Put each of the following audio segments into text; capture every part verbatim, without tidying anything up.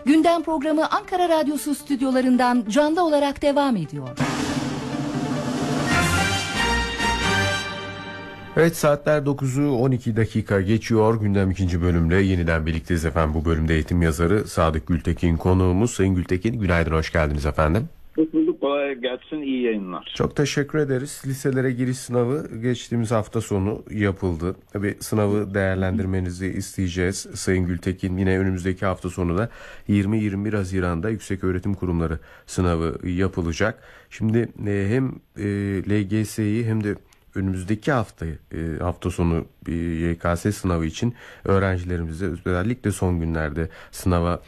Gündem programı Ankara Radyosu stüdyolarından canlı olarak devam ediyor. Evet, saatler dokuzu on iki dakika geçiyor. Gündem ikinci bölümle yeniden birlikteyiz efendim. Bu bölümde eğitim yazarı Sadık Gültekin konuğumuz. Sayın Gültekin, günaydın, hoş geldiniz efendim. Mutluluk, kolay gelsin, iyi yayınlar. Çok teşekkür ederiz. Liselere giriş sınavı geçtiğimiz hafta sonu yapıldı. Tabii sınavı değerlendirmenizi isteyeceğiz. Sayın Gültekin, yine önümüzdeki hafta sonu da yirmi yirmi bir Haziran'da Yükseköğretim Kurumları sınavı yapılacak. Şimdi hem L G S'yi hem de önümüzdeki hafta hafta sonu Y K S sınavı için öğrencilerimize özellikle son günlerde sınava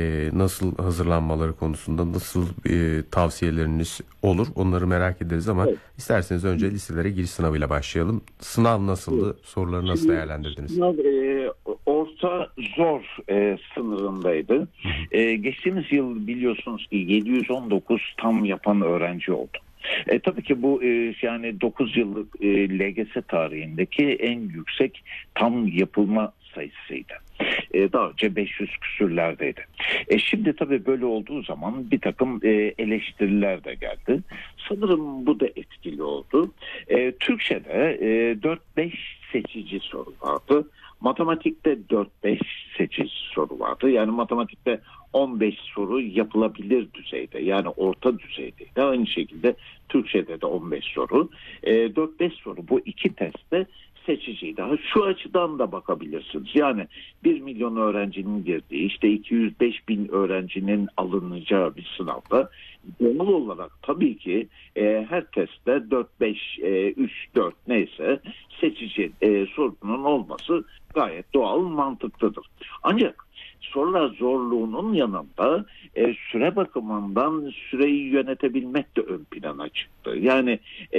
nasıl hazırlanmaları konusunda nasıl tavsiyeleriniz olur, onları merak ederiz ama evet, isterseniz önce liselere giriş sınavıyla başlayalım. Sınav nasıldı? Evet. Soruları nasıl değerlendirdiniz? Sınav e, orta zor e, sınırındaydı. E, geçtiğimiz yıl biliyorsunuz ki yedi yüz on dokuz tam yapan öğrenci oldu. E, tabii ki bu e, yani dokuz yıllık e, L G S tarihindeki en yüksek tam yapılma sayısıydı. E, daha önce beş yüz küsürlerdeydi. E, şimdi tabii böyle olduğu zaman bir takım e, eleştiriler de geldi. Sanırım bu da etkili oldu. E, Türkçe'de e, dört beş seçici soru vardı. Matematikte dört beş seçici soru vardı. Yani matematikte on beş soru yapılabilir düzeyde, yani orta düzeydeydi. Aynı şekilde Türkçe'de de on beş soru. E, dört beş soru bu iki testte seçiciydi. Şu açıdan da bakabilirsiniz. Yani bir milyon öğrencinin girdiği, işte iki yüz beş bin öğrencinin alınacağı bir sınavda genel olarak tabii ki e, her testte dört beş, e, üç dört neyse seçici e, sorunun olması gayet doğal, mantıklıdır. Ancak sorular zorluğunun yanında e, süre bakımından süreyi yönetebilmek de ön plana çıktı. Yani e,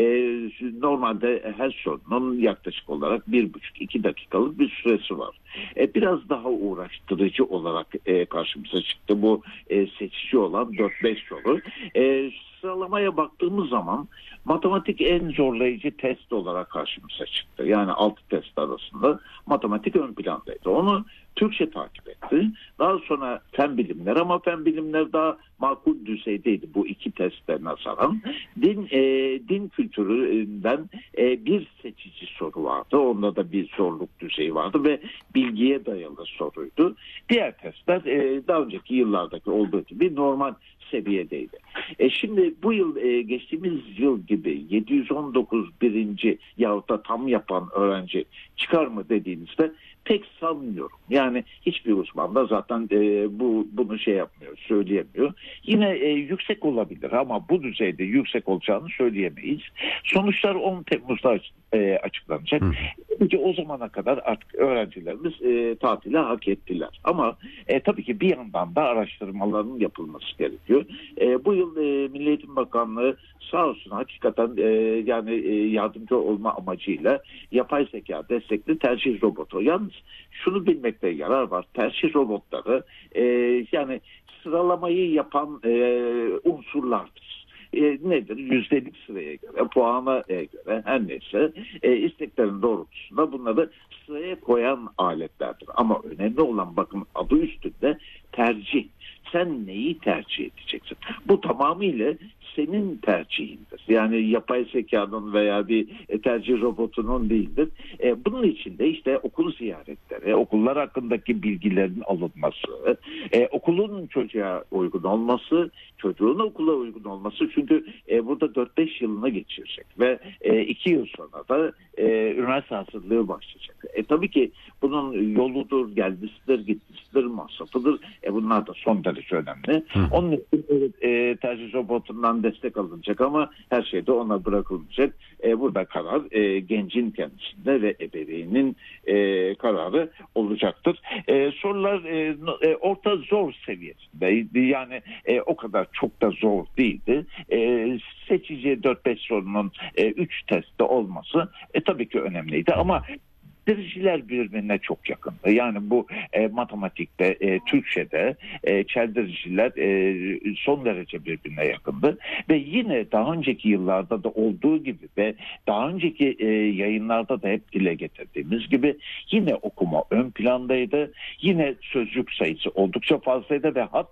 normalde her sorunun yaklaşık olarak bir buçuk iki dakikalık bir süresi var. E, biraz daha uğraştırıcı olarak e, karşımıza çıktı bu e, seçici olan dört beş soru. E, sıralamaya baktığımız zaman matematik en zorlayıcı test olarak karşımıza çıktı. Yani altı test arasında matematik ön plandaydı. Onu Türkçe takip etti. Daha sonra fen bilimler, ama fen bilimler daha makul düzeydeydi bu iki testte nazaran. Din, e, din kültüründen e, bir seçici soru vardı. Onda da bir zorluk düzeyi vardı ve bilgiye dayalı soruydu. Diğer testler e, daha önceki yıllardaki olduğu gibi normal seviyedeydi. E şimdi bu yıl e, geçtiğimiz yıl gibi yedi yüz on dokuz birinci yahut da tam yapan öğrenci çıkar mı dediğinizde pek sanmıyorum. Yani hiçbir uzman da zaten e, bu bunu şey yapmıyor, söyleyemiyor. Yine e, yüksek olabilir ama bu düzeyde yüksek olacağını söyleyemeyiz. Sonuçlar on Temmuz'da e, açıklanacak. Çünkü o zamana kadar artık öğrencilerimiz e, tatili hak ettiler. Ama e, tabii ki bir yandan da araştırmaların yapılması gerekiyor. E, bu yıl e, Milli Eğitim Bakanlığı sağ olsun hakikaten e, yani e, yardımcı olma amacıyla yapay zeka destekli tercih robotu. Yalnız şunu bilmekte yarar var. Tercih robotları e, yani sıralamayı yapan e, unsurlardır. E, nedir? Yüzdelik sıraya göre, puana e, göre her neyse e, isteklerin doğrultusunda bunları sıraya koyan aletlerdir. Ama önemli olan, bakın adı üstünde, tercih. Sen neyi tercih edeceksin? Bu tamamıyla senin tercihindir. Yani yapay zekanın veya bir tercih robotunun değildir. E, bunun için de işte okul ziyaretleri, okullar hakkındaki bilgilerin alınması, e, okulun çocuğa uygun olması, çocuğun okula uygun olması. Çünkü e, burada dört beş yılına geçirecek ve iki e, yıl sonra da e, üniversite hazırlığı başlayacak. E, tabii ki bunun yoludur, gelmesidir, gitmesidir, masrafıdır. E, bunlar da son derece önemli. Hı. Onun için e, tercih robotundan destek alınacak ama her şey de ona bırakılmayacak. E, burada karar e, gencin kendisinde ve ebeveynin e, kararı olacaktır. E, sorular e, e, orta zor seviyesindeydi. Yani e, o kadar çok da zor değildi. E, seçici dört beş sorunun e, üç testte olması e, tabii ki önemliydi ama çeldiriciler birbirine çok yakındı. Yani bu e, matematikte, e, Türkçe'de e, çeldiriciler e, son derece birbirine yakındı. Ve yine daha önceki yıllarda da olduğu gibi ve daha önceki e, yayınlarda da hep dile getirdiğimiz gibi yine okuma ön plandaydı. Yine sözcük sayısı oldukça fazlaydı ve hatta